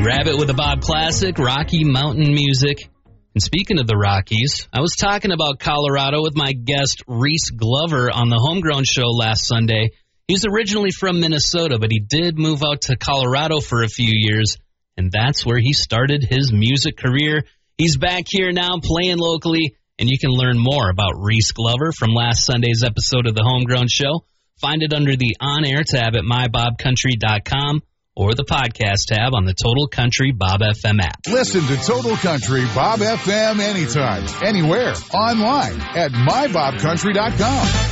Grab it with a Bob Classic, Rocky Mountain music. And speaking of the Rockies, I was talking about Colorado with my guest Reese Glover on the Homegrown Show last Sunday. He's originally from Minnesota, but he did move out to Colorado for a few years, and that's where he started his music career. He's back here now playing locally, and you can learn more about Reese Glover from last Sunday's episode of the Homegrown Show. Find it under the On-Air tab at mybobcountry.com or the podcast tab on the Total Country Bob FM app. Listen to Total Country Bob FM anytime, anywhere, online at mybobcountry.com.